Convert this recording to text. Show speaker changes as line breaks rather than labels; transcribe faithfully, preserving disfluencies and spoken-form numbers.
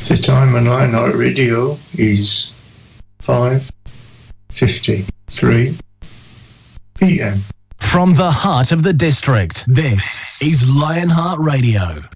The time on Lionheart Radio is five fifty-three p.m.
From the heart of the district, this is Lionheart Radio.